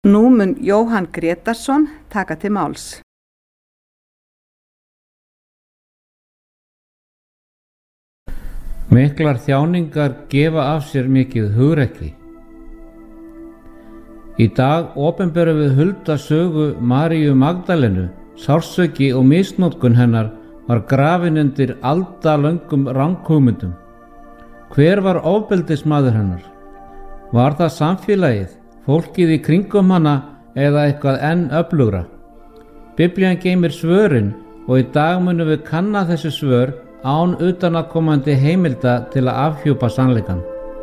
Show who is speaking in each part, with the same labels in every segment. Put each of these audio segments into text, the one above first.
Speaker 1: Nú mun Jóhann Grétarsson taka til máls.
Speaker 2: Miklar þjáningar gefa af sér mikið hugrekki. Í dag opinberum við hulda sögu Maríu Magdalenu. Sársauki og misnotkun hennar var grafin undir aldalöngum ranghugmyndum. Hver var ofbeldismaður hennar? Var það samfélagið, fólkið í kringum hana eða eitthvað enn öflugra? Biblían geymir svörin og í dag munum við kanna þessi svör án utanaðkomandi heimilda til að afhjúpa sannleikann.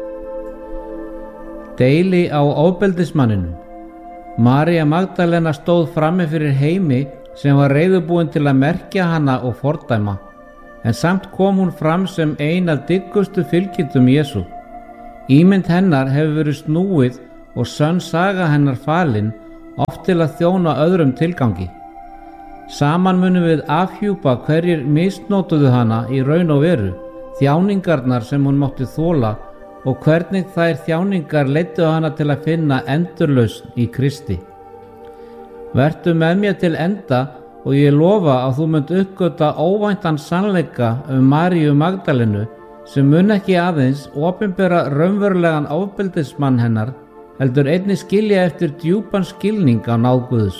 Speaker 2: Deili á ofbeldismanninum. María Magdalena stóð frammi fyrir heimi sem var reiðubúin til að merkja hana og fordæma, en samt kom hún fram sem ein af dyggustu fylgjendum Jesú. Ímynd hennar hefur verið snúið og sönn saga hennar falin, oft til að þjóna öðrum tilgangi. Saman munum við afhjúpa hverjir misnotuðu hana í raun og veru, þjáningarnar sem hún mátti þola og hvernig þær þjáningar leiddu hana til að finna endurlausn í Kristi. Vertu með mér til enda og ég lofa að þú munt uppgöta óvæntan sannleika Maríu Magdalenu sem mun ekki aðeins opinbera raunverulegan ofbeldismann hennar, heldur einnig skilja eftir djúpan skilning á náð Guðs.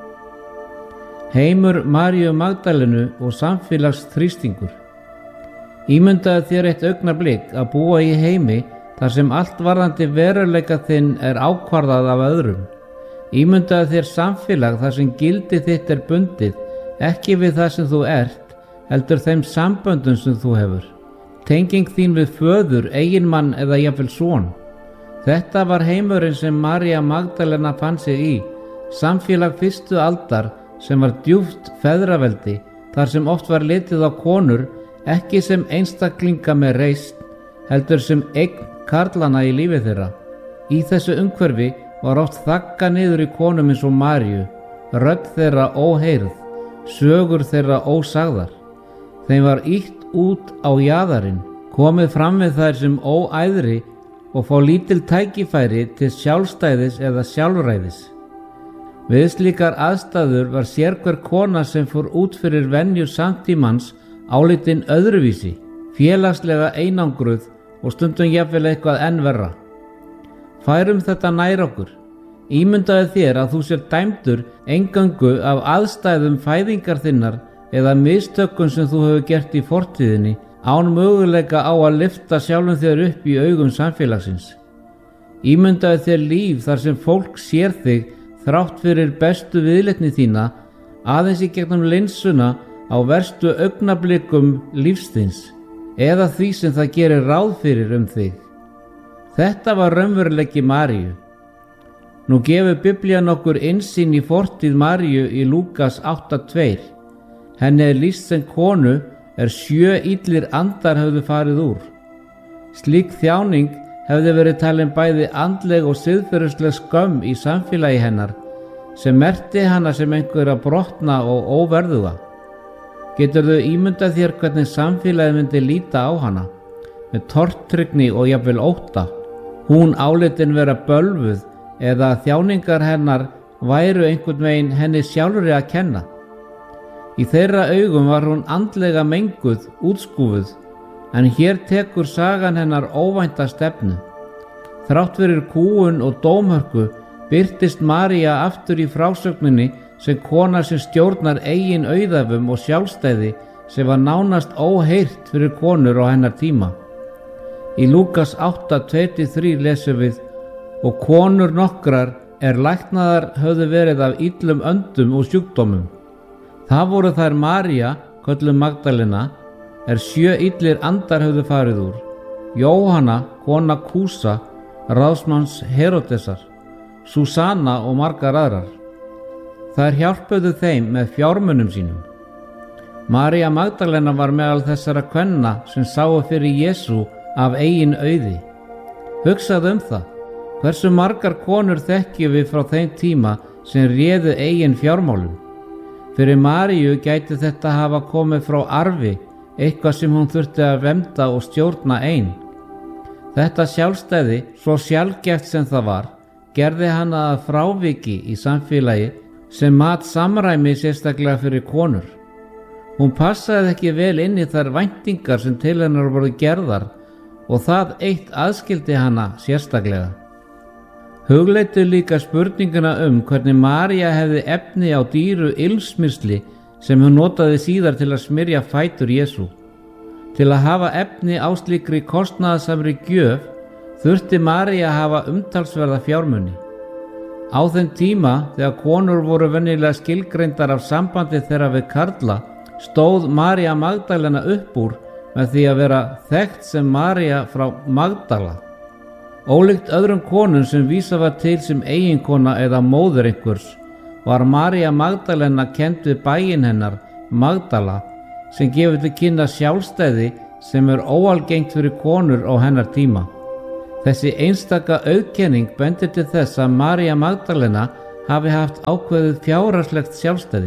Speaker 2: Heimur Maríu Magdalenu og samfélagsþrýstingur. Ímyndaðu þér eitt augnablik að búa í heimi þar sem allt varðandi veruleika þinn er ákvarðað af öðrum. Ímyndaðu þér samfélag þar sem gildi þitt er bundið, ekki við það sem þú ert, heldur þeim samböndum sem þú hefur. Tenging þín við föður, eiginmann eða jafnvel son. Þetta var heimurinn sem María Magdalena fann sig í, samfélag fyrstu aldar sem var djúpt feðraveldi, þar sem oft var litið á konur ekki sem einstaklinga með reisn, heldur sem eign karlana í lífi þeirra. Í þessu umhverfi var oft þagga niður í konum eins og Maríu, rödd þeirra óheyrð, sögur þeirra ósagðar. Þeim var ýtt út á jaðarinn, komið fram við þær sem óæðri og fá lítil tækifæri til sjálfstæðis eða sjálfræðis. Við slíkar aðstæður var sérhver kona sem fór út fyrir venju samtímans álitin öðruvísi, félagslega einangruð og stundum jafnvel eitthvað enn verra. Færum þetta nær okkur. Ímyndaðu þér að þú sér dæmdur eingöngu af aðstæðum fæðingar þinnar eða mistökum sem þú hefur gert í fortíðinni án möguleika á að lyfta sjálfum þér upp í augum samfélagsins. Ímyndaðu þér líf þar sem fólk sér þig þrátt fyrir bestu viðleitni þína aðeins í gegnum linsuna á verstu augnablikum lífsþins eða því sem það gerir ráð fyrir þig. Þetta var raunveruleiki Maríu. Nú gefur Biblían okkur innsýn í fortíð Maríu í Lúkas 8:2. Henni er lýst sem konu 7 illir andar höfðu farið úr. Slík þjáning hefði verið talin bæði andleg og siðferðisleg skömm í samfélagi hennar sem merkti hana sem einhverja brotna og óverðuga. Geturðu ímyndað þér hvernig samfélagið myndi líta á hana, með tortryggni og jafnvel ótta. Hún álitin vera bölvuð eða þjáningar hennar væru einhvern veginn henni sjálfri að kenna. Í þeirra augum var hún andlega menguð, útskúfuð, en hér tekur sagan hennar óvænta stefnu. Þrátt fyrir kúgun og dómhörku birtist María aftur í frásögninni sem kona sem stjórnar eigin auðæfum og sjálfstæði sem var nánast óheyrt fyrir konur á hennar tíma. Í Lúkas 8:2-3 lesum við: og konur nokkrar læknaðar höfðu verið af illum öndum og sjúkdómum. Það voru þær María, kölluð Magdalena, 7 illir andar höfðu farið úr, Jóhanna, kona Kúsa, ráðsmanns Heródesar, Súsanna og margar aðrar. Þær hjálpuðu þeim með fjármunum sínum. María Magdalena var meðal þessara kvenna sem sáu fyrir Jesú af eigin auði. Hugsaðu það, hversu margar konur þekkjum við frá þeim tíma sem réðu eigin fjármálum. Fyrir Maríu gæti þetta hafa komið frá arfi, eitthvað sem hún þurfti að vernda og stjórna ein. Þetta sjálfstæði, svo sjaldgæft sem það var, gerði hana að fráviki í samfélagi sem mat samræmi sérstaklega fyrir konur. Hún passaði ekki vel inn í þær væntingar sem til hennar voru gerðar og það eitt aðskildi hana sérstaklega. Hugleiddu líka spurninguna hvernig María hefði efni á dýru ilmsmyrsli sem hún notaði síðar til að smyrja fætur Jesú. Til að hafa efni á slíkri kostnaðarsamri gjöf þurfti María að hafa umtalsverða fjármuni. Á þeim tíma þegar konur voru venjulega skilgreindar af sambandi þeirra við karla stóð María Magdalena upp úr með því að vera þekkt sem María frá Magdala. Ólíkt öðrum konum sem vísað var til sem eiginkona eða móðir einhvers var María Magdalena kennd við bæinn hennar Magdala sem gefur til kynna sjálfstæði sem óalgengt fyrir konur á hennar tíma. Þessi einstaka auðkenning bendir til þess að María Magdalena hafi haft ákveðið fjárhagslegt sjálfstæði.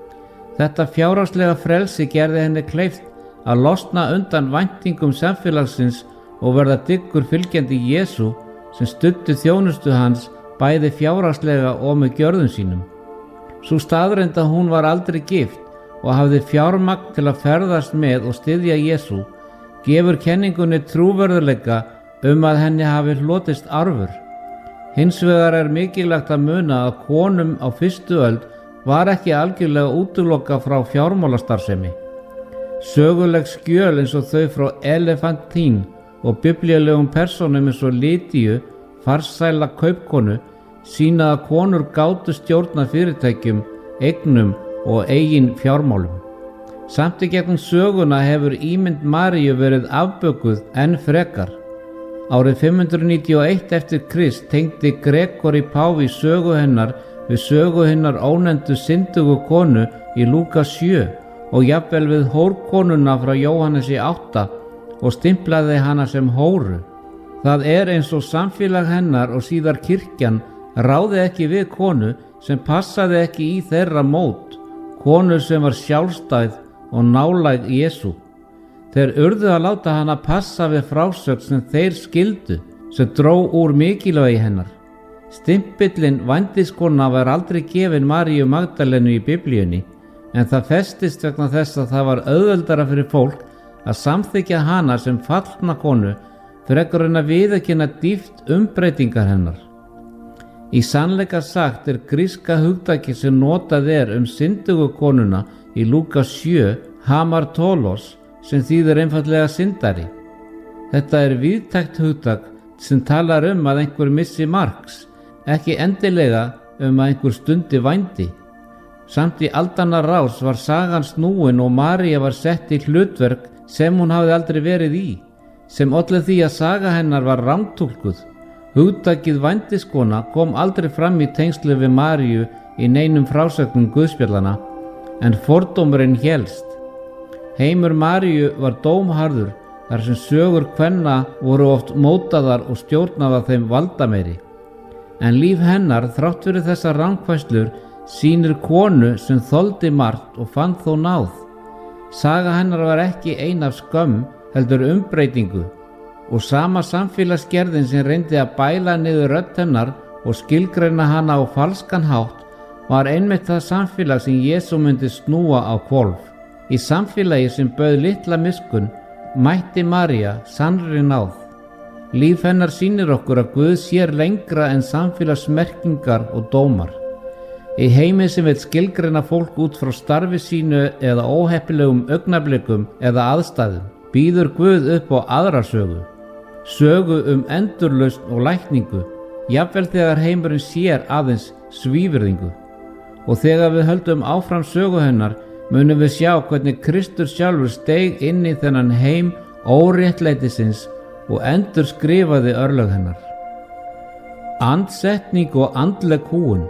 Speaker 2: Þetta fjárhagslega frelsi gerði henni kleift að losna undan væntingum samfélagsins og verða dyggur fylgjandi Jesú sem studdi þjónustu hans bæði fjárhagslega og með gjörðum sínum. Sú staðreynd að hún var aldrei gift og hafði fjármagn til að ferðast með og styðja Jesú gefur kenningunni trúverðuleika að henni hafi hlotist arfur. Hins vegar mikilvægt að muna að konum á fyrstu öld var ekki algjörlega útilokað frá fjármálastarfsemi. Söguleg skjöl eins og þau frá Elefantín og biblíulegum persónum eins og Lydíu, farsæla kaupkonu, sýna að konur gátu stjórna fyrirtækjum, eignum og eigin fjármálum. Samt í gegnum söguna hefur ímynd Maríu verið afbökuð enn frekar. Árið 591 eftir Krist tengdi Gregori páfi sögu hennar við sögu hinnar ónefndu syndugu konu í Lúkas 7 og jafnvel við hórkonuna frá Jóhannesi 8 og stimplaði hana sem hóru. Það eins og samfélag hennar og síðar kirkjan ráði ekki við konu sem passaði ekki í þeirra mót, konu sem var sjálfstæð og nálæg Jesú. Þeir urðu að láta hana passa við frásögn sem þeir skildu, sem dró úr mikilvægi hennar. Stimpillinn vændiskona var aldrei gefin Maríu Magdalenu í biblíunni, en það festist vegna þess að það var auðveldara fyrir fólk að samþykkja hana sem fallna konu frekar en að viðurkenna dýpt umbreytingar hennar. Í sannleika sagt gríska hugtakið sem notað syndugu konuna í Lúkas 7 hamartolos sem þýðir einfaldlega syndari. Þetta víðtækt hugtak sem talar að einhver missi marks, ekki endilega að einhver stundi vændi. Samt í aldanna rás var sagan snúin og María var sett í hlutverk sem hún hafði aldrei verið í, sem olli því að saga hennar var rangtúlkuð. Hugtakið vændiskona kom aldrei fram í tengslu við Maríu í neinum frásögnum guðspjallana, en fordómurinn hélst. Heimur Maríu var dómharður þar sem sögur kvenna voru oft mótaðar og stjórnaðar þeim valdameiri. En líf hennar, þrátt fyrir þessar rangfærslur, sýnir konu sem þoldi margt og fann þó náð. Saga hennar var ekki ein af skömm, heldur umbreytingu, og sama samfélagsgerðin sem reyndi að bæla niður rödd hennar og skilgreina hana á falskan hátt var einmitt það samfélag sem Jesú myndi snúa á hvolf. Í samfélagi sem bauð litla miskunn mætti María sannri náð. Líf hennar sýnir okkur að Guð sér lengra en samfélagsmerkingar og dómar. Í heimi sem vill skilgreina fólk út frá starfi sínu eða óheppilegum augnablikum eða aðstæðum, býður Guð upp á aðra sögu. Sögu endurlausn og lækningu, jafnvel þegar heimurinn sér aðeins svívirðingu. Og þegar við höldum áfram sögu hennar, munum við sjá hvernig Kristur sjálfur steig inn í þennan heim óréttlætisins og endur skrifaði örlög hennar. Andsetning og andleg kúgun.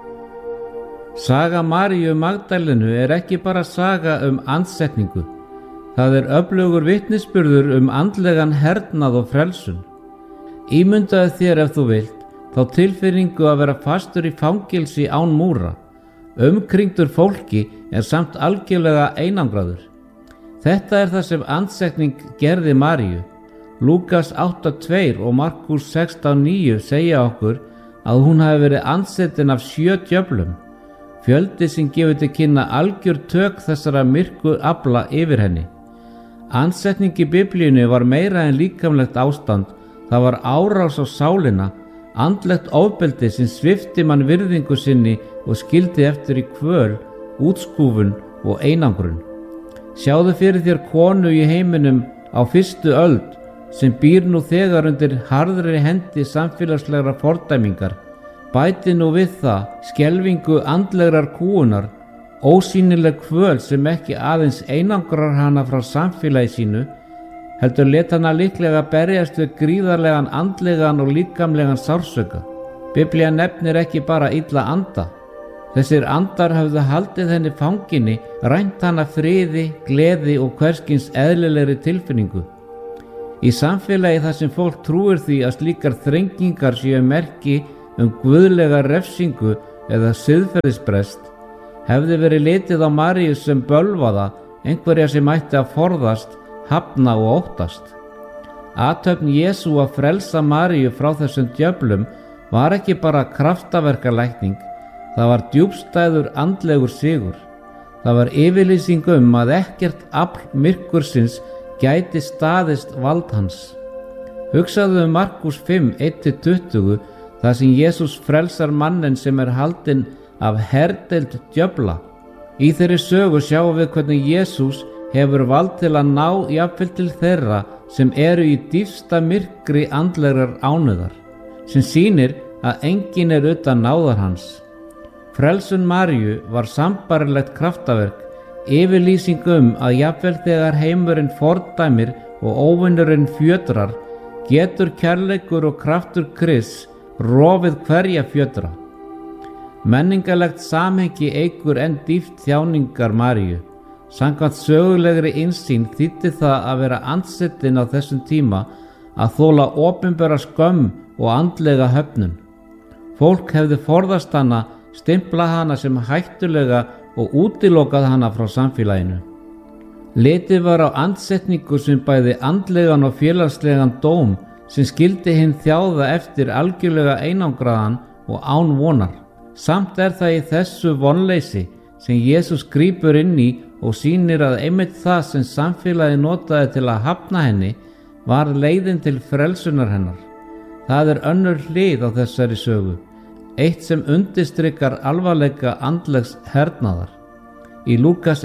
Speaker 2: Saga Maríu Magdalenu ekki bara saga andsetningu. Það öflugur vitnisburður andlegan hernað og frelsun. Ímyndaðu þér ef þú vilt, þá tilfinningu að vera fastur í fangelsi án múra. Umkringdur fólki samt algjörlega einangraður. Þetta það sem andsetning gerði Maríu. Lúkas 8:2 og Markús 16:9 segja okkur að hún hafi verið andsetin af 7 djöflum, fjöldi sem gefur til kynna algjör tök þessara myrku afla yfir henni. Andsetning í Biblíunni var meira en líkamlegt ástand, það var árás á sálina, andlegt ofbeldi sem svipti mann virðingu sinni og skildi eftir í kvöl, útskúfun og einangrun. Sjáðu fyrir þér konu í heiminum á 1. öld sem býr nú þegar undir harðri hendi samfélagslegra fordæmingar. Bæti nú við það skelfingu andlegrar kúgunar, ósýnileg kvöl sem ekki aðeins einangrar hana frá samfélagi sínu, heldur let hana líklega berjast við gríðarlegan andlegan og líkamlegan sársauka. Biblía nefnir ekki bara illa anda. Þessir andar höfðu haldið henni fanginni, rænt hana friði, gleði og hverskins eðlilegri tilfinningu. Í samfélagi þar sem fólk trúir því að slíkar þrengingar séu merki guðlega refsingu eða siðferðisbrest, hefði verið litið á Maríu sem bölvaða, einhverja sem ætti að forðast, hafna og óttast. Athöfn Jesú að frelsa Maríu frá þessum djöflum var ekki bara kraftaverkalækning, það var djúpstæður andlegur sigur. Það var yfirlýsing að ekkert afl myrkursins gæti staðist vald hans. Hugsaðu Markús 5, 1-20, þar sem Jesús frelsar mannen sem haldinn af herdeild djöfla. Í þeirri sögu sjáum við hvernig Jesús hefur vald til að ná jafnvel til þeirra sem eru í dýpsta myrkri andlegrar ánauðar, sem sýnir að enginn utan náðar hans. Frelsun Maríu var sambarilegt kraftaverk, yfirlýsing að jafnvel þegar heimurinn fordæmir og óvinurinn fjötrar, getur kærleikur og kraftur Krists rofið hverja fjötra. Menningarlegt samhengi eykur enn dýpt þjáningar Maríu. Samkvæmt sögulegri innsýn þýddi það að vera andsetin á þessum tíma að þola opinbera skömm og andlega höfnun. Fólk hefði forðast hana, stimplað hana sem hættulega og útilokað hana frá samfélaginu. Litið var á andsetningu sem bæði andlegan og félagslegan dóm sem skildi hinn þjáða eftir algjörlega einangraðan og án vonar. Samt það í þessu vonleysi sem Jesús grípur inn í og sýnir að einmitt það sem samfélagi notaði til að hafna henni var leiðin til frelsunar hennar. Það önnur hlið á þessari sögu, eitt sem undirstrikar alvarleika andlegs hernaðar. Í Lúkas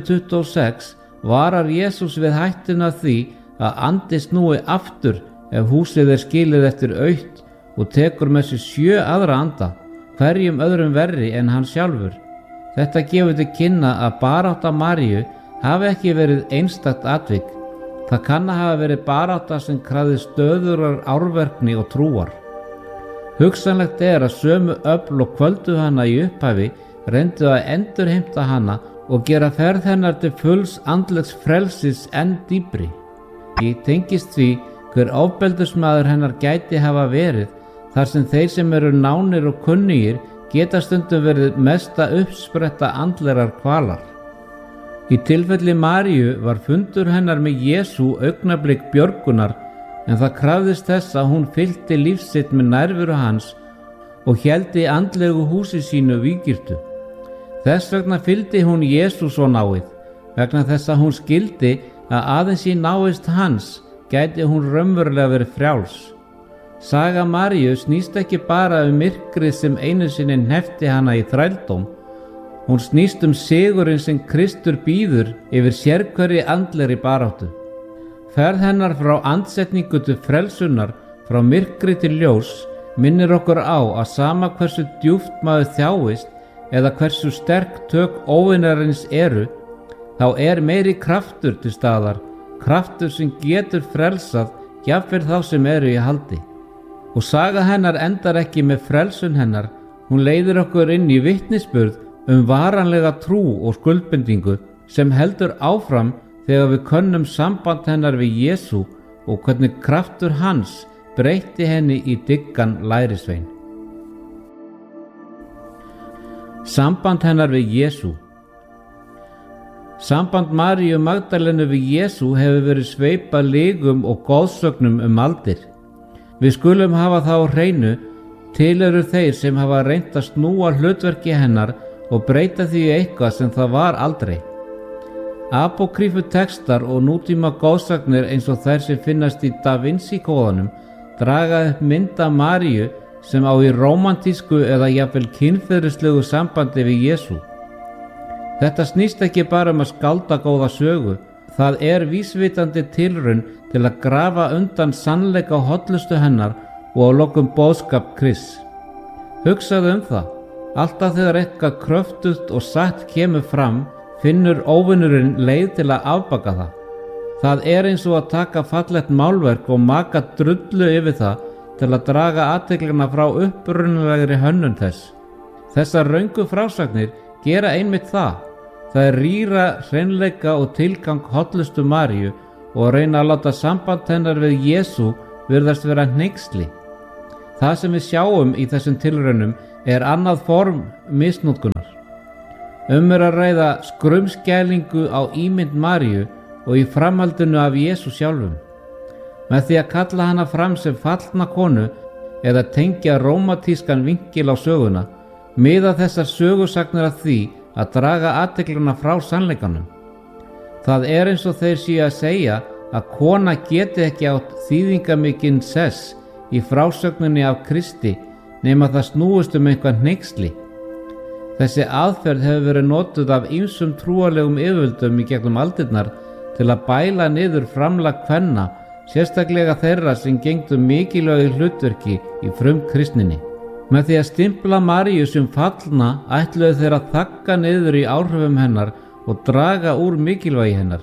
Speaker 2: 11:26 varar Jesús við hættuna því að andi snúi aftur ef húsið skilið eftir autt og tekur með sér 7 aðra anda, hverjum öðrum verri en hann sjálfur. Þetta gefur til kynna að barátta Maríu hafi ekki verið einstakt atvik. Það kann að hafa verið barátta sem krafði stöðurar árverkni og trúar. Hugsanlegt að sömu öfl og kvöldu hana í upphafi reyndu að endurheimta hana og gera ferð hennar til fulls andlegs frelsis enn dýpri. Ég tengist því hver ofbeldismaður hennar gæti hafa verið, þar sem þeir sem eru nánir og kunnugir geta stundum verið mesta uppspretta andlegar kvalar. Í tilfelli Maríu var fundur hennar með Jesú augnablik björgunar, en það krafðist þess að hún fyllti lífsitt með nærveru hans og héldi andlegu húsi sínu vígirtu. Þess vegna fylgdi hún Jesú svo náið, vegna þess að hún skildi að aðeins í návist hans gæti hún raunverulega verið frjáls. Saga Maríu snýst ekki bara myrkrið sem einu sinni hneppti hana í þrældóm. Hún snýst sigurinn sem Kristur býður yfir sérhverri andlegri baráttu. Ferð hennar frá andsetningu til frelsunar, frá myrkri til ljós, minnir okkur á að sama hversu djúpt maður þjáist eða hversu sterk tök óvinarins eru, þá meiri kraftur til staðar, kraftur sem getur frelsað jafnvel þá sem eru í haldi. Og saga hennar endar ekki með frelsun hennar, hún leiðir okkur inn í vitnisburð varanlega trú og skuldbindingu sem heldur áfram þegar við könnum samband hennar við Jesú og hvernig kraftur hans breytti henni í dyggan lærisvein. Samband hennar við Jesú. Samband Maríu Magdalenu við Jesú hefur verið sveipað lygum og goðsögnum aldir. Við skulum hafa það á hreinu, Til eru þeir sem hafa reynt að snúa hlutverki hennar og breyta því í eitthvað sem það var aldrei. Apókrýfu textar og nútíma goðsagnir eins og þær sem finnast í Da Vinci kóðanum draga upp mynd af Maríu sem á í rómantísku eða jafnvel kynferðislegu sambandi við Jesú. Þetta snýst ekki bara að skálda góða sögu, það vísvitandi tilraun til að grafa undan sannleika og hollustu hennar og að lokum boðskap Krists. Hugsaðu það, alltaf þegar eitthvað kröftugt og satt kemur fram, finnur óvinurinn leið til að afbaka það. Það eins og að taka fallegt málverk og maka drullu yfir það til að draga athyglina frá upprunalegri hönnun þess. Þessar röngu frásagnir gera einmitt það. Það rýra hreinleika og tilgang hollustu Maríu og reyna að láta samband hennar við Jesú virðast vera hneyksli. Það sem við sjáum í þessum tilraunum annað form misnotkunar. Að ræða skrumskælingu á ímynd Maríu og í framhaldinu af Jesú sjálfum. Með því að kalla hana fram sem fallna konu eða tengja rómatískan vinkil á söguna, miða þessar sögusagnir að því að draga athyglina frá sannleikanum. Það eins og þeir séu að segja að kona geti ekki átt þýðingamikinn sess í frásögninni af Kristi nema það snúist eitthvað hneyksli. Þessi aðferð hefur verið notuð af ýmsum trúarlegum yfirvöldum í gegnum aldirnar til að bæla niður framlag kvenna, sérstaklega þeirra sem gegndu mikilvægu hlutverki í frumkristninni. Með því að stimpla Maríu sem fallna ætluðu þeir að þagga niður í áhrifum hennar og draga úr mikilvægi hennar.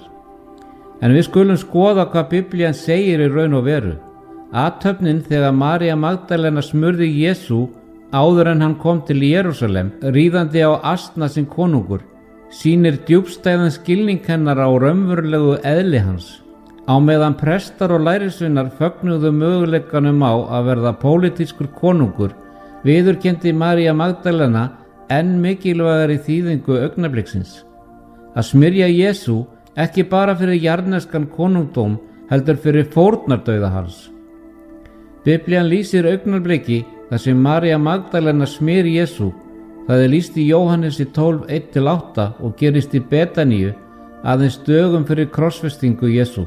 Speaker 2: En við skulum skoða hvað Biblían segir í raun og veru. Athöfnin þegar María Magdalena smurði Jesú áður en hann kom til Jerúsalem, ríðandi á asna sem konungur, sýnir djúpstæðan skilning hennar á raunverulegu eðli hans. Á meðan prestar og lærisveinar fögnuðu möguleikanum á að verða pólitískur konungur, viðurkenndi María Magdalena enn mikilvægari þýðingu augnabliksins. Að smyrja Jesú ekki bara fyrir jarðneskan konungdóm, heldur fyrir fórnardauða hans. Biblían lýsir augnabliki þar sem María Magdalena smyr Jesú. Það lýst í Jóhannesi 12:1-8 og gerist í Betaníu aðeins dögum fyrir krossfestingu Jesú.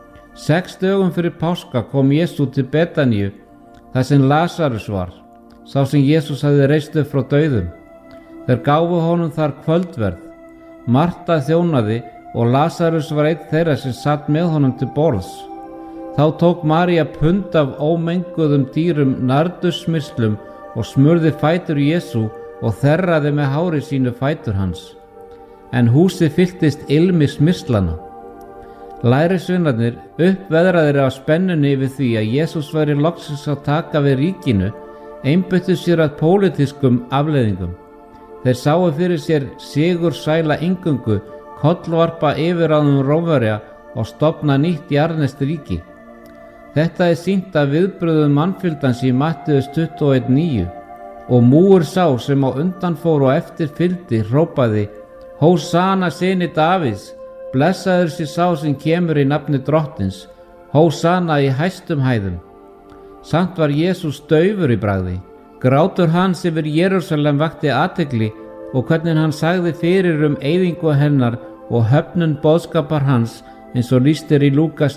Speaker 2: 6 dögum fyrir páska kom Jesú til Betaníu, þar sem Lasarus var, sá sem Jesús hafði reist upp frá dauðum. Þeir gáfu honum þar kvöldverð. Marta þjónaði og Lasarus var einn þeirra sem satt með honum til borðs. Þá tók María pund af ómenguðum dýrum nardusmyrslum og smurði fætur Jesú og þerraði með hári sínu fætur hans. En húsið fylltist ilmi smyrslana. Lærisveinarnir, uppveðraðir af spennunni yfir því að Jesús væri loksins að taka við ríkinu, einbeittu sér að pólitískum afleiðingum. Þeir sáu fyrir sér sigursæla inngöngu, kollvarpa yfirráðum Rómverja og stofna nýtt jarðneskt ríki. Þetta sýnt af viðbrögðum mannfjöldans í Matteus 21:9 og múgur sá sem á undan fór og eftir fylgdi hrópaði: Hósana syni Davíðs, blessaður sé sá sem kemur í nafni Drottins, Hósana í hæstum hæðum. Samt var Jesús daufur í bragði. Grátur hans yfir Jerúsalem vakti athygli og hvernig hann sagði fyrir eyðingu hennar og höfnun boðskapar hans eins og lýst í Lúkas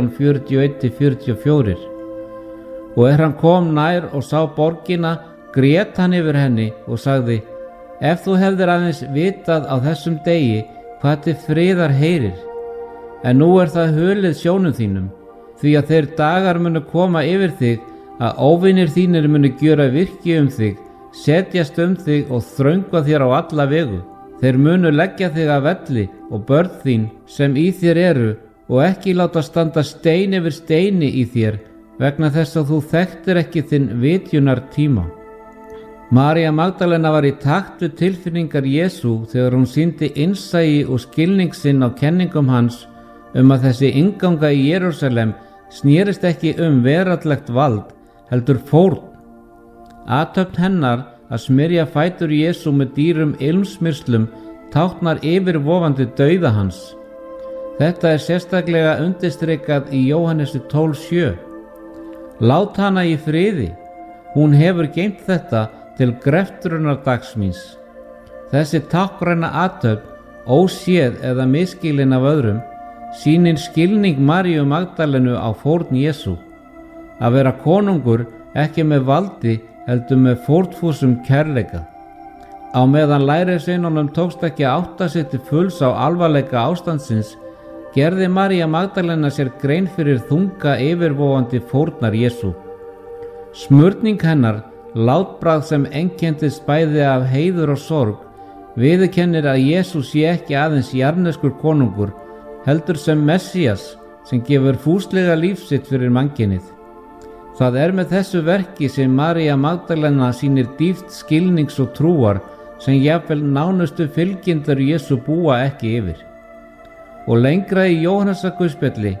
Speaker 2: 19:41-44. Og hann kom nær og sá borgina, grét hann yfir henni og sagði: Ef þú hefðir aðeins vitað á þessum degi hvað til friðar heyrir, en nú það hulið sjónum þínum, því að þeir dagar munu koma yfir þig að óvinir þínir munu gjöra virki þig, setjast þig og þröngva þér á alla vegu. Þeir munu leggja þig að velli og börn þín sem í þér eru og ekki láta standa stein yfir steini í þér vegna þess að þú þekktir ekki þinn vitjunar tíma. María Magdalena var í takt við tilfinningar Jesú þegar hún sýndi innsæi og skilning sinn á kenningum hans að þessi innganga í Jerúsalem snerist ekki veraldlegt vald, heldur fórn. Athöfn hennar að smyrja fætur Jesú með dýrum ilmsmyrslum táknar yfirvofandi dauða hans. Þetta sérstaklega undirstrikað í Jóhannesi 12:7. Lát hana í friði. Hún hefur geymt þetta til greftrunar dags míns. Þessi táknræna athöfn, óséð eða misskilin af öðrum, sýnir skilning Maríu Magdalenu á fórn Jesú. Að vera konungur ekki með valdi heldur með fórnfúsum kærleika. Á meðan lærisveinunum tókst ekki að átta sig til fulls á alvarleika ástandsins, gerði María Magdalena sér grein fyrir þunga yfirvofandi fórnar Jesú. Smurning hennar, látbragð sem einkennist bæði af heiður og sorg, viðurkennir að Jesú sé ekki aðeins jarðneskur konungur, heldur sem Messías sem gefur fúslega líf sitt fyrir mannkynið. Það er með þessu verki sem María Magdalena sýnir dýpt skilnings og trúar sem jafnvel nánustu fylgjendur Jesú búa ekki yfir. Og lengra í Jóhannesarguðspjalli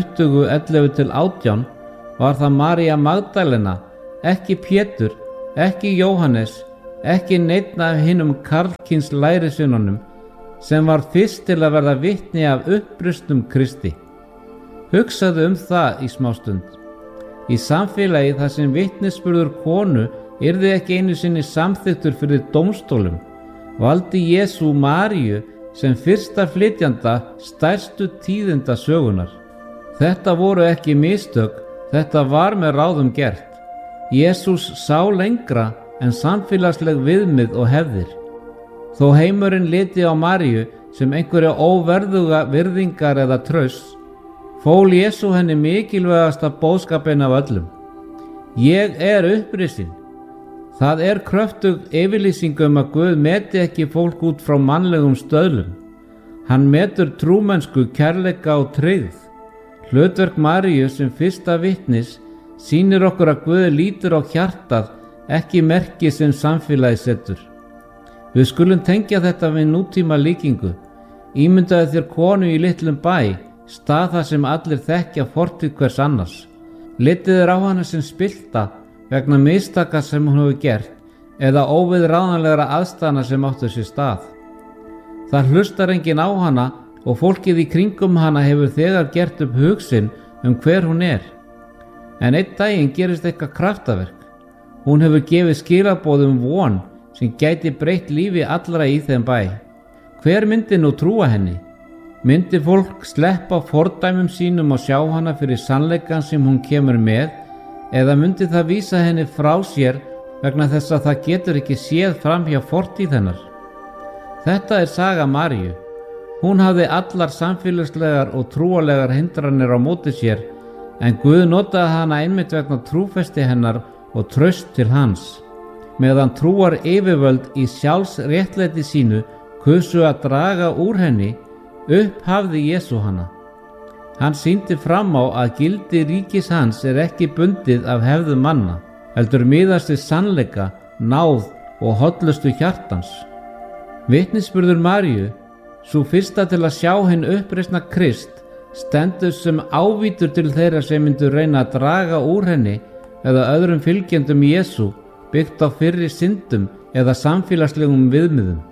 Speaker 2: 20:11-18 var það María Magdalena, ekki Pétur, ekki Jóhannes, ekki neinn af hinum karlkyns lærisveinunum, sem var fyrst til að verða vitni af uppristum Kristi. Hugsaðu það í smástund. Í samfélagi þar sem vitnisburður konu yrði ekki einu sinni samþyktur fyrir dómstólum, valdi Jesú Maríu sem fyrsta flytjanda stærstu tíðinda sögunar. Þetta voru ekki mistök, þetta var með ráðum gert. Jesús sá lengra en samfélagsleg viðmið og hefðir. Þó heimurinn liti á Maríu sem einhverja óverðuga virðingar eða traust, fól Jesú henni mikilvægasta boðskapinn af öllum. Ég er upprisin. Það er kröftug yfirlýsing að Guð meti ekki fólk út frá mannlegum stöðlum. Hann metur trúmennsku, kærleika og tryggð. Hlutverk Maríu sem fyrsta vitnis sýnir okkur að Guð lítur á hjartað, ekki merki sem samfélagi setur. Við skulum tengja þetta við nútíma líkingu. Ímyndaðu þér konu í litlum bæ, stað þar sem allir þekkja fortíð hvers annars. Litið á hana sem spillta vegna mistaka sem hún hefur gert eða óviðráðanlegra aðstæðna sem áttu sér stað. Það hlustar enginn á hana og fólkið í kringum hana hefur þegar gert upp hug sinn hver hún er. En einn daginn gerist eitthvað kraftaverk. Hún hefur gefið skilaboð von sem gæti breytt lífi allra í þeim bæ. Hver myndi nú trúa henni? Myndi fólk sleppa fordæmum sínum og sjá hana fyrir sannleikann sem hún kemur með, eða myndi það vísa henni frá sér vegna þess að það getur ekki séð fram hjá fortíð hennar? Þetta er saga Maríu. Hún hafði allar samfélagslegar og trúarlegar hindranir á móti sér, en Guð notaði hana einmitt vegna trúfesti hennar og traust til hans. Meðan trúar yfirvöld í sjálfsréttlæti sínu kusu að draga úr henni, upphafði Jesú hana. Hann sýndi fram á að gildi ríkis hans er ekki bundið af hefðum manna, heldur miðast við sannleika, náð og hollustu hjartans. Vitnisburður Maríu, sú fyrsta til að sjá hinn uppreisna Krist, stendur sem ávítur til þeirra sem myndu reyna að draga úr henni eða öðrum fylgjendum Jesú, byggt á fyrri syndum eða samfélagslegum viðmiðum.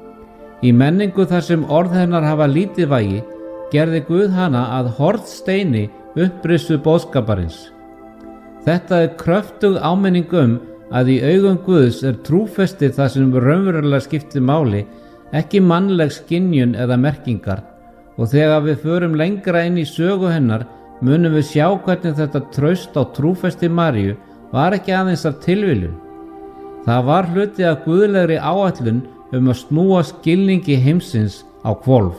Speaker 2: Í menningu þar sem orð hennar hafa lítið vægi, gerði Guð hana að hornsteini upprissu boðskaparins. Þetta er kröftug áminning að í augum Guðs er trúfesti það sem raunverulega skiptir máli, ekki mannleg skynjun eða merkingar, og þegar við förum lengra inn í sögu hennar munum við sjá hvernig þetta traust á trúfesti Maríu var ekki aðeins af tilviljun. Það var hluti af guðlegri áætlun að snúa skilningi heimsins á hvolf.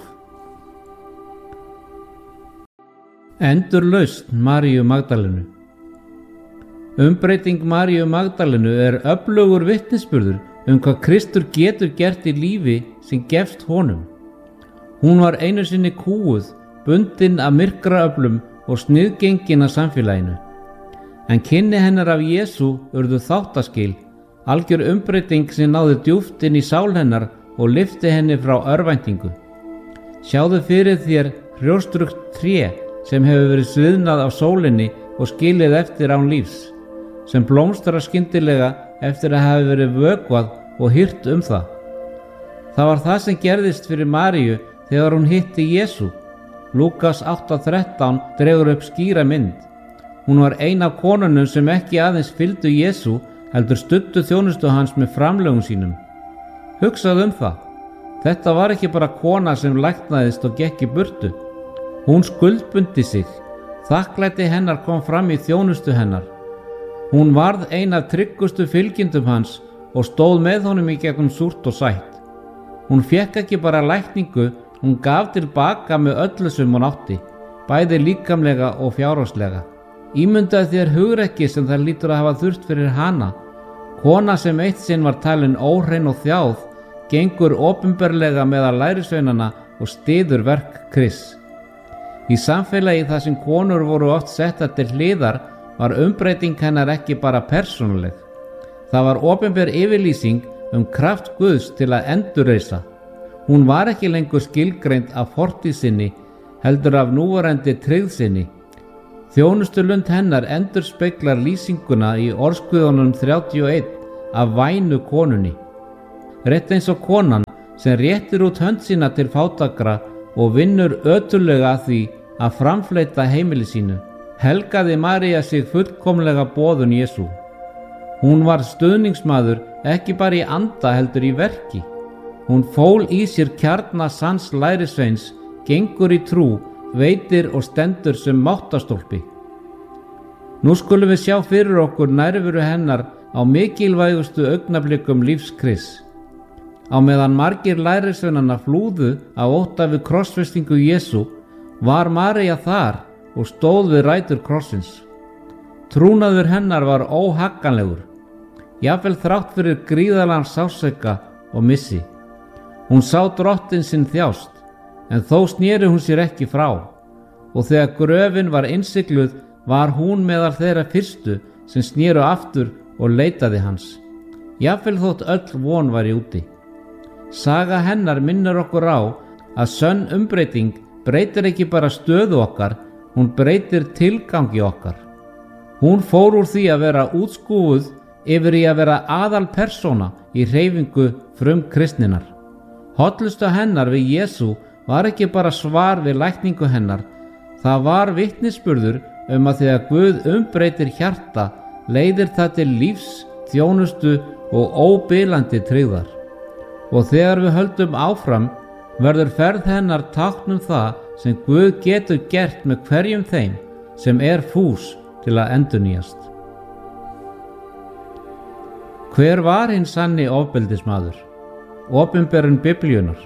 Speaker 2: Endurlausn Maríu Magdalenu. Umbreyting Maríu Magdalenu er öflugur vitnisburður hvað Kristur getur gert í lífi sem gefst honum. Hún var einu sinni kúguð, bundin af myrkraöflum og sniðgengin af samfélaginu. En kynni hennar af Jesú urðu þáttaskil, algjör umbreyting sem náði djúpt inn í sál hennar og lyfti henni frá örvæntingu. Sjáðu fyrir þér hrjóstrugt tré sem hefur verið sviðnað af sólinni og skilið eftir án lífs, sem blómstrar skyndilega eftir að hafa verið vökvað og hirt það. Það var það sem gerðist fyrir Maríu þegar hún hitti Jesú. Lúkas 8:13 dregur upp skýra mynd. Hún var ein af konunum sem ekki aðeins fylgdu Jesú, heldur studdu þjónustu hans með framlögum sínum. Hugsaðu það. Þetta var ekki bara kona sem læknaðist og gekk í burtu. Hún skuldbundi sig. Þakklæti hennar kom fram í þjónustu hennar. Hún varð ein af tryggustu fylgjendum hans og stóð með honum í gegnum súrt og sætt. Hún fékk ekki bara lækningu, hún gaf tilbaka með öllu sem hún átti, bæði líkamlega og fjárhagslega. Ímyndaðu þér hugrekki sem það lítur að hafa þurft fyrir hana. Kona sem eitt sinn var talin óhrein og þjáð, gengur opinberlega meðal lærisveinana og styður verk Krists. Í samfélagi þar sem konur voru oft settar til hliðar var umbreyting hennar ekki bara persónuleg. Það var opinber yfirlýsing kraft Guðs til að endurreisa. Hún var ekki lengur skilgreind af fortíð sinni, heldur af núverandi tryggð sinni. Þjónustulund hennar endurspeglar lýsinguna í Orðsguðunum 31 af vænu konunni. Rétt eins og konan sem réttir út hönd sína til fátækra og vinnur ötullega að því að framfleyta heimili sínu, helgaði María sig fullkomlega boðun Jesú. Hún var stuðningsmaður ekki bara í anda heldur í verki. Hún fól í sér kjarna sanns lærisveins, gengur í trú, veitir og stendur sem máttastólpi. Nú skulum við sjá fyrir okkur nærveru hennar á mikilvægustu augnablikum lífs Krists. Á meðan margir lærisveinanna flúðu af ótta við krossfestingu Jesú, var María þar og stóð við rætur krossins. Trúnaður hennar var óhagganlegur, jafnvel þrátt fyrir gríðarlegan sársauka og missi. Hún sá drottinn sinn þjást, en þó sneri hún sér ekki frá, og þegar gröfin var innsigluð var hún meðal þeirra fyrstu sem sneru aftur og leitaði hans, jafnvel þótt öll von var í úti. Saga hennar minnir okkur á að sönn umbreyting breytir ekki bara stöðu okkar, hún breytir tilgangi okkar. Hún fór úr því að vera útskúfuð yfir í að vera aðalpersóna í hreyfingu frumkristninnar. Hollusta hennar við Jesú var ekki bara svar við lækningu hennar, það var vitnisburður að þegar Guð umbreytir hjarta, leiðir það til lífs, þjónustu og óbilandi tryggðar. Og þegar við höldum áfram, verður ferð hennar tákn það sem Guð getur gert með hverjum þeim sem fús til að endurnýjast. Hver var hinn sanni ofbeldismaður? Opinberun Biblíunnar.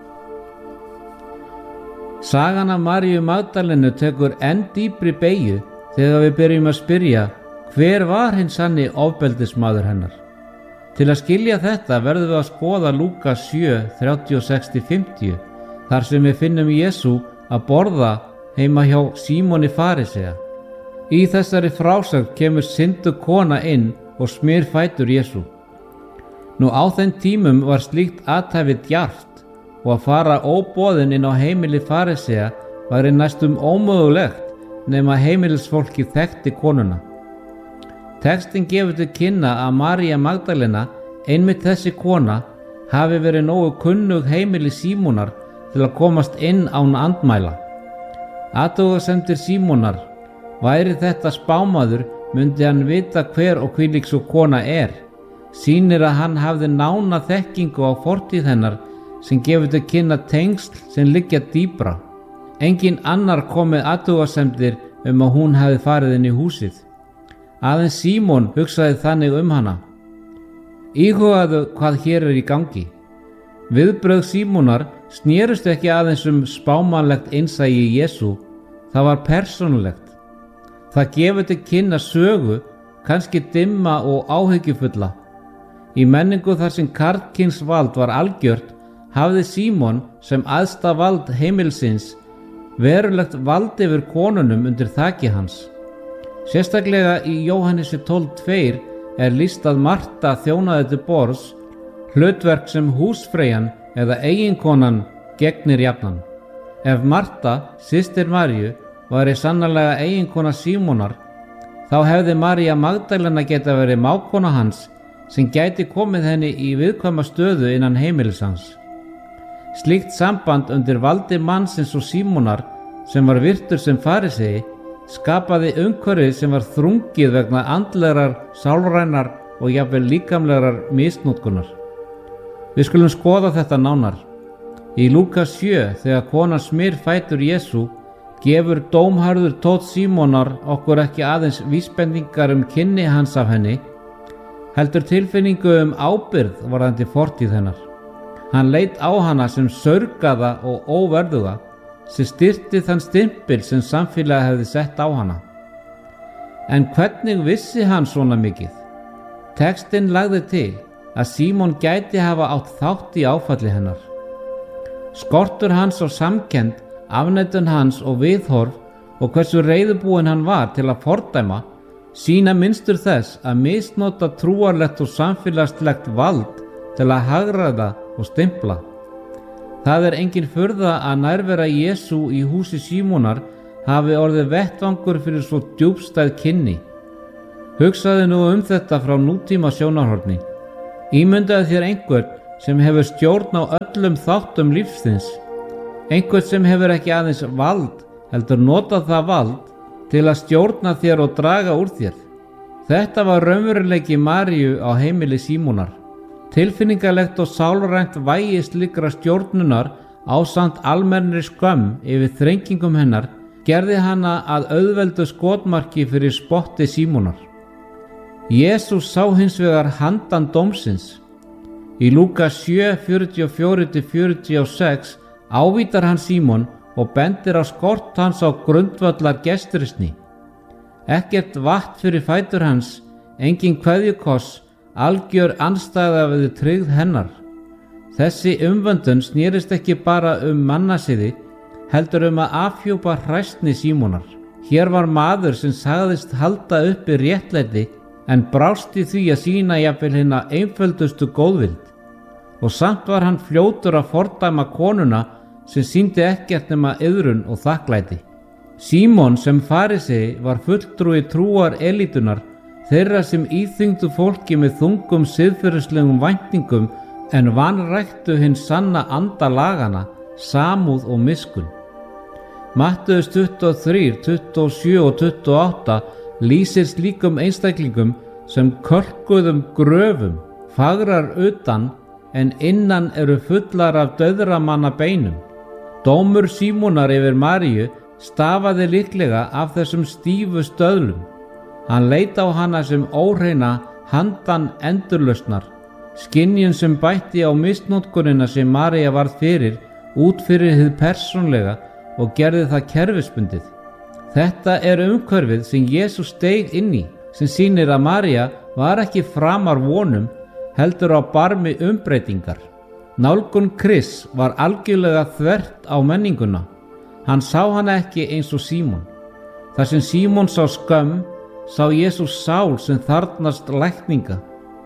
Speaker 2: Sagan af Maríu Magdalenu tekur enn dýpri beygju þegar við byrjum að spyrja hver var hinn sanni ofbeldismaður hennar. Til að skilja þetta verðum við að skoða Lúkas 7, 36-50, þar sem við finnum Jesú að borða heima hjá Símoni farisea. Í þessari frásögn kemur synduð kona inn og smyr fætur Jesú. Nú á þeim tímum var slíkt athæfi djarft og að fara óboðin inn á heimili farisea væri næstum ómögulegt nema heimilisfólki þekkti konuna. Textin gefur til kynna að María Magdalena, einmitt þessi kona, hafi verið nógu kunnug heimili Símonar til að komast inn án andmæla. Athugasemdir Símonar, væri þetta spámaður, myndi hann vita hver og hvílík sú kona sýnir að hann hafði nána þekkingu á fortíð hennar sem gefur til kynna tengsl sem liggja dýpra. Engin annar kom með athugasemdir að hún hefði farið inn í húsið. Aðeins Símon hugsaði þannig hana. Íhugaðu hvað hér í gangi. Viðbrögð Símonar snerust ekki aðeins spámanlegt innsæi Jesú, það var persónulegt. Það gefur til kynna sögu, kannski dimma og áhyggjufulla. Í menningu þar sem karlkyns vald var algjört, hafði Símon sem æðsta vald heimilsins verulegt vald yfir konunum undir þaki hans. Sérstaklega í Jóhannesi 12:2 lýst að Marta þjónaði til borðs, hlutverk sem húsfreyjan eða eiginkonan gegnir jafnan. Ef Marta, systir Maríu, væri sannarlega eiginkona Símonar, þá hefði María Magdalena geta verið mágkona hans sem gæti komið henni í viðkvæma stöðu innan heimilis hans. Slíkt samband undir valdi mannsins og Símonar, sem var virtur sem farisei, skapaði umhverfið sem var þrungið vegna andlegrar, sálrænar og jafnvel líkamlegar misnotkunar. Við skulum skoða þetta nánar. Í Lúkas 7, þegar konan smyr fætur Jesú, gefur dómharður tónn Símonar okkur ekki aðeins vísbendingar kynni hans af henni, heldur tilfinningu ábyrgð varðandi fortíð hennar. Hann leit á hana sem saurgaða og óverðuga, sem styrkti þann stimpil sem samfélagið hefði sett á hana. En hvernig vissi hann svona mikið? Textinn lagði til að Símon gæti hafa átt þátt í áfalli hennar. Skortur hans á samkennd, afneitun hans og viðhorf og hversu reiðubúinn hann var til að fordæma sýna mynstur þess að misnota trúarlegt og samfélagslegt vald til að hagræða og stimpla. Það er engin furða að nærvera Jesú í húsi Símonar hafi orðið vettvangur fyrir svo djúpstæð kynni. Hugsaðu nú þetta frá nútíma sjónarhorni. Ímyndaðu þér einhvern sem hefur stjórn á öllum þáttum lífsins. Einhvern sem hefur ekki aðeins vald, heldur notað það vald til að stjórna þér og draga úr þér. Þetta var raunveruleiki Maríu á heimili Símonar. Tilfinningalegt og sálrænt vægi slíkra stjórnunar ásamt almennri skömm yfir þrengingum hennar gerði hana að auðveldu skotmarki fyrir spotti Símonar. Jesús sá hins vegar handan dómsins. Í Lúkas 7, 44-46 ávítar hann Símon og bendir á skort hans á grundvallar gestrisni. Ekkert vatn fyrir fætur hans, engin kveðjukoss, algjör andstæða við tryggð hennar. Þessi umvöndun snerist ekki bara mannasiði, heldur að afhjúpa hræsni Símonar. Hér var maður sem sagðist halda uppi réttlæti en brást í því að sýna jafnvel hina einföldustu góðvild. Og samt var hann fljótur að fordæma konuna sem sýndi ekkert nema iðrun og þakklæti. Símon sem farisei var fulltrúi trúar elítunar, þeirra sem íþyngdu fólki með þungum siðferðislegum væntingum en vanræktu hinn sanna anda lagana, samúð og miskunn. Matteus 23, 27 og 28 lýsir slíkum einstaklingum sem kölkuðum gröfum, fagrar utan en innan eru fullar af dauðramanna beinum. Dómur Símonar yfir Maríu stafaði líklega af þessum stífu stöðlum. Hann leit á hana sem óhreina handan endurlausnar, skynjun sem bætti á misnotkunina sem María varð fyrir út fyrir hið persónlega og gerði það kerfisbundið. Þetta er umhverfið sem Jesús steig inn í, sem sýnir að María var ekki framar vonum, heldur á barmi umbreytingar. Nálgun Krists var algjörlega þvert á menninguna. Hann sá hana ekki eins og Símon. Þar sem Símon sá skömm, sá Jesús sál sem þarfnast lækninga.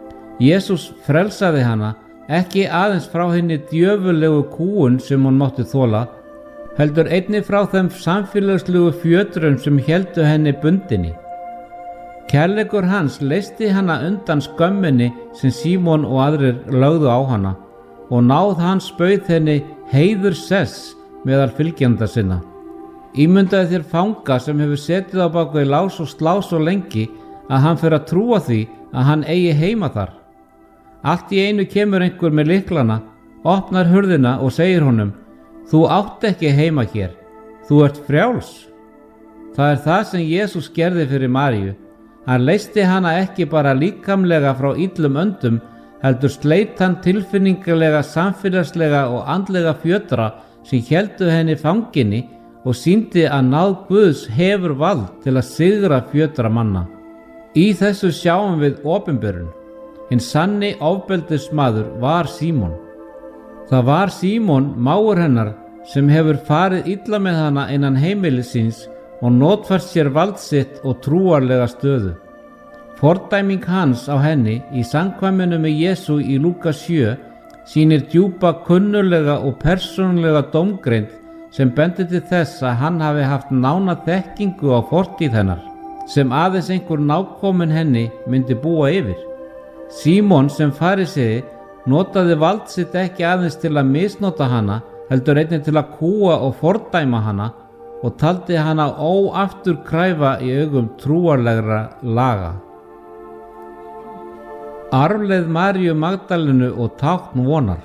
Speaker 2: Jesús frelsaði hana ekki aðeins frá henni djöfulegu kúgun sem hún mátti þola, heldur einnig frá þeim samfélagslegu fjötrum sem héldu henni bundinni. Kærleikur hans leysti hana undan skömminni sem Símon og aðrir lögðu á hana og náð hans bauð henni heiður sess meðal fylgjanda sinna. Ímyndaðu þér fanga sem hefur setið á bak við lás og slá svo lengi að hann fer að trúa því að hann eigi heima þar. Allt í einu kemur einhver með lyklana, opnar hurðina og segir honum: þú átt ekki heima hér, þú ert frjáls. Það er það sem Jesús gerði fyrir Maríu. Hann leysti hana ekki bara líkamlega frá illum öndum, heldur sleit hann tilfinningalega, samfélagslega og andlega fjötra sem héldu henni fanginni og sýndi að náð Guðs hefur vald til að sigra fjötra manna. Í þessu sjáum við opinberun. Hinn sanni ofbeldismaður var Símon. Það var Símon, mágur hennar, sem hefur farið illa með hana innan heimilis síns og notfært sér vald sitt og trúarlega stöðu. Fordæming hans á henni í samkvæminu með Jesú í Lúkas 7 sýnir djúpa kunnulega og persónulega dómgreind sem bendir til þess að hann hafi haft nána þekkingu á fortíð hennar, sem aðeins einhver nákominn henni myndi búa yfir. Símon sem farisei notaði vald sitt ekki aðeins til að misnota hana, heldur einnig til að kúga og fordæma hana og taldi hana óafturkræfa í augum trúarlegra laga. Arfleið Maríu Magdalenu og tákn vonar.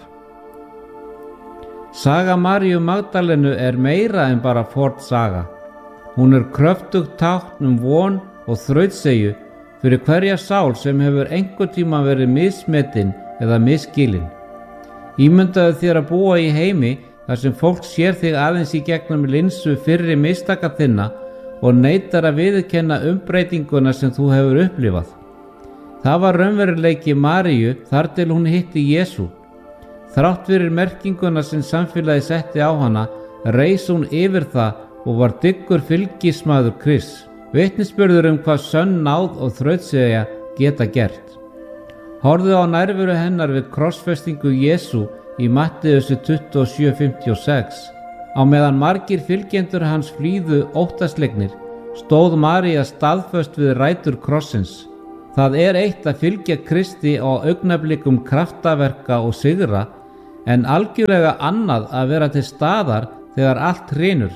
Speaker 2: Saga Maríu Magdalenu er meira en bara forn saga. Hún er kröftugt tákn von og þrautseigju fyrir hverja sál sem hefur einhvern tíma verið mismetin eða misskilin. Ímyndaðu þér að búa í heimi þar sem fólk sér þig aðeins í gegnum linsu fyrri mistaka þinna og neitar að viðurkenna umbreytinguna sem þú hefur upplifað. Það var raunveruleiki Maríu þar til hún hitti Jesú. Þrátt fyrir merkinguna sem samfélagi setti á hana, reis hún yfir það og var dyggur fylgismaður Krists. Vitnisburður hvað sönn náð og þrautseigja geta gert. Horfðu á nærveru hennar við krossfestingu Jesú í Matteussi 27:56. Á meðan margir fylgjendur hans flýðu óttaslegnir, stóð María staðföst við rætur krossins. Það er eitt að fylgja Kristi á augnablikum kraftaverka og sigra, en algjörlega annað að vera til staðar þegar allt hrynur.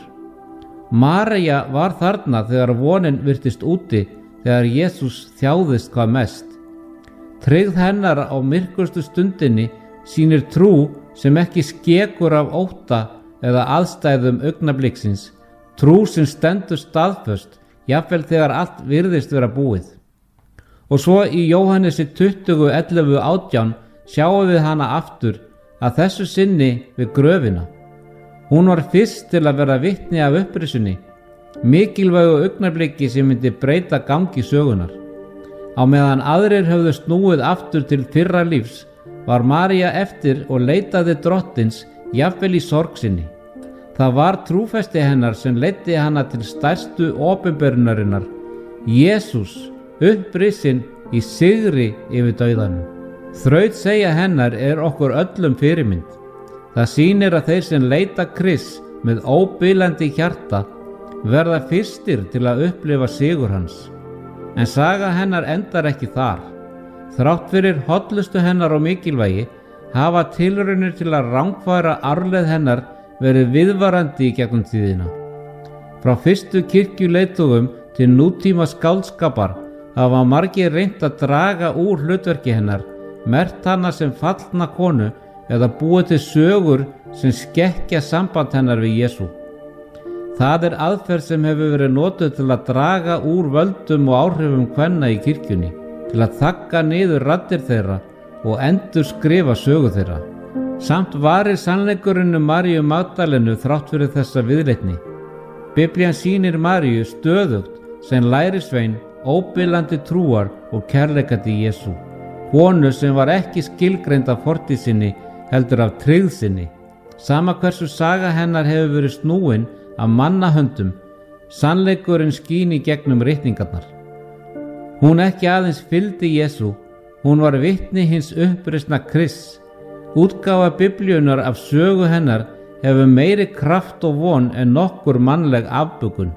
Speaker 2: María var þarna þegar vonin virtist úti, þegar Jesús þjáðist hvað mest. Tryggð hennar á myrkustu stundinni sýnir trú sem ekki skekur af ótta eða aðstæðum augnabliksins, trú sem stendur staðföst, jafnvel þegar allt virðist vera búið. Og svo í Jóhannesi 20:11-18 sjáum við hana aftur, að þessu sinni við gröfina. Hún var fyrst til að vera vitni af upprisunni, mikilvægu augnabliki sem myndi breyta gangi sögunar. Á meðan aðrir höfðu snúið aftur til fyrra lífs, var María eftir og leitaði drottins, jafnvel í sorg sinni. Það var trúfesti hennar sem leiddi hana til stærstu opinberunarinnar, Jesús, upprisinn í sigri yfir dauðanum. Þrautseigja hennar er okkur öllum fyrirmynd. Það sýnir að þeir sem leita Krists með óbilandi hjarta verða fyrstir til að upplifa sigur hans. En saga hennar endar ekki þar. Þrátt fyrir hollustu hennar og mikilvægi hafa tilraunir til að rangfæra arfleið hennar verið viðvarandi í gegnum tíðina. Frá fyrstu kirkjuleiðtogum til nútíma skáldskapar hafa margir reynt að draga úr hlutverki hennar, merkt hana sem fallna konu eða búið til sögur sem skekkja samband hennar við Jesú. Það er aðferð sem hefur verið notuð til að draga úr völdum og áhrifum kvenna í kirkjunni, til að þagga niður raddir þeirra og endur skrifa sögu þeirra. Samt varir sannleikurinn Maríu Magdalenu þrátt fyrir þessa viðleitni. Biblían sýnir Maríu stöðugt sem lærisvein, óbilandi trúar og kærleika til Jesú. Konu sem var ekki skilgreind af fortíð sinni, heldur af tryggð sinni. Sama hversu saga hennar hefur verið snúin af mannahöndum, sannleikurinn skín í gegnum ritningarnar. Hún ekki aðeins fylgdi Jesú, hún var vitni hins upprisna Krists. Útgáfa Biblíunar af sögu hennar hefur meiri kraft og von en nokkur mannleg afbökun.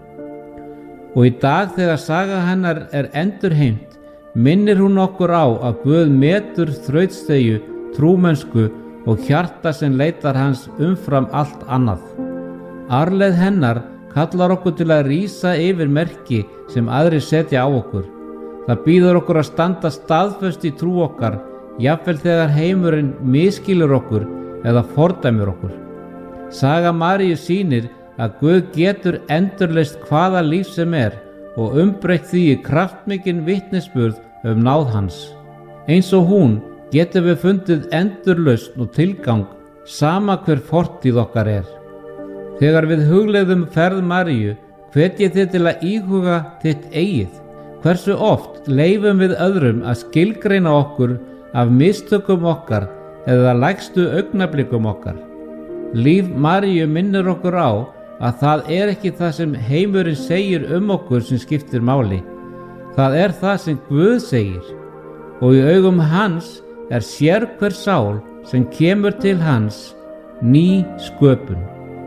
Speaker 2: Og í dag þegar saga hennar er endurheimt, minnir hún okkur á að Guð metur þrautseigju, trúmennsku og hjarta sem leitar hans umfram allt annað. Arfleið hennar kallar okkur til að rísa yfir merki sem aðrir setja á okkur. Það býður okkur að standa staðföst í trú okkar, jafnvel þegar heimurinn miskilur okkur eða fordæmir okkur. Saga Maríu sýnir að Guð getur endurleist hvaða líf sem er og umbreytt því í kraftmikinn vitnisburð náð hans. Eins og hún getum við fundið endurlausn og tilgang sama hver fortíð okkar er. Þegar við hugleiðum ferð Maríu, hvet ég þig til að íhuga þitt eigið. Hversu oft leifum við öðrum að skilgreina okkur af mistökum okkar eða lægstu augnablikum okkar. Líf Maríu minnir okkur á að það er ekki það sem heimurinn segir okkur sem skiptir máli. Það er það sem Guð segir, og í augum hans er sérhver sál sem kemur til hans ný sköpun.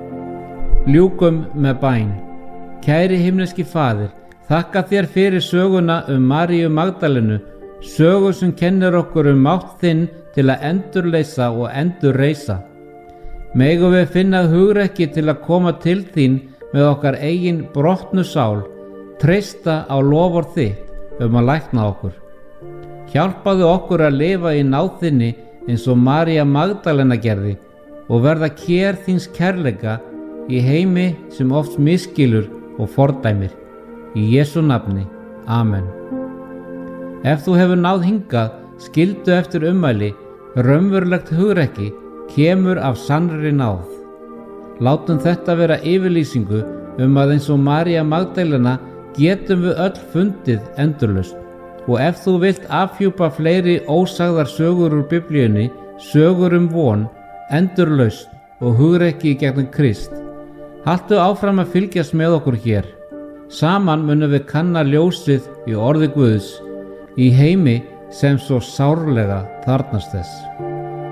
Speaker 2: Ljúkum með bæn. Kæri himneski Faðir, þakka þér fyrir söguna Maríu Magdalenu, sögu sem kennir okkur mátt þinn til að endurleysa og endurreisa. Megum við finna hugrekki til að koma til þín með okkar eigin brotnu sál, treysta á loforð þitt að lækna okkur. Hjálpaðu okkur að lifa í náð þinni eins og María Magdalena gerði og verða kér þíns kærleika í heimi sem oft misskilur og fordæmir. Í Jesú nafni. Amen. Ef þú hefur náð hingað, skildu eftir ummæli, raunverulegt hugrekki kemur af sannri náð. Látum þetta vera yfirlýsingu að eins og María Magdalena getum við öll fundið endurlausn. Og ef þú vilt afhjúpa fleiri ósagðar sögur úr Biblíunni, sögur von, endurlausn og hugrekki í gegnum Krist, haltu áfram að fylgjast með okkur hér. Saman munum við kanna ljósið í orði Guðs í heimi sem svo sárlega þarfnast þess.